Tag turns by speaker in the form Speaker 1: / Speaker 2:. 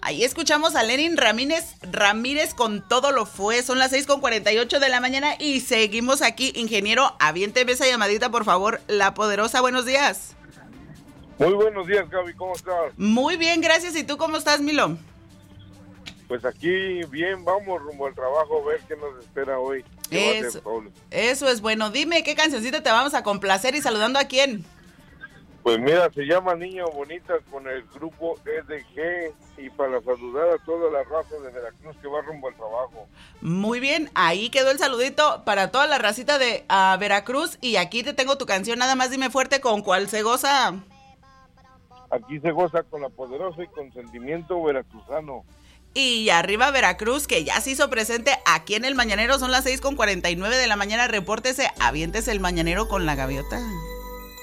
Speaker 1: Ahí escuchamos a Lenin Ramírez con Todo lo fue. Son las 6:48 de la mañana y seguimos aquí. Ingeniero, aviénteme esa llamadita, por favor. La Poderosa, buenos días.
Speaker 2: Muy buenos días, Gaby, ¿cómo estás?
Speaker 1: Muy bien, gracias. ¿Y tú cómo estás, Milo?
Speaker 2: Pues aquí bien, vamos rumbo al trabajo a ver qué nos espera hoy.
Speaker 1: Eso es bueno. Dime, ¿qué cancioncita te vamos a complacer y saludando a quién?
Speaker 2: Pues mira, se llama Niña Bonita con el grupo EDG y para saludar a toda la raza de Veracruz que va rumbo al trabajo.
Speaker 1: Muy bien, ahí quedó el saludito para toda la racita de Veracruz y aquí te tengo tu canción, nada más dime fuerte con cuál se goza.
Speaker 2: Aquí se goza con La Poderosa y con Sentimiento Veracruzano.
Speaker 1: Y arriba Veracruz, que ya se hizo presente aquí en el Mañanero, son las 6:49 de la mañana, repórtese, aviéntese el Mañanero con la gaviota.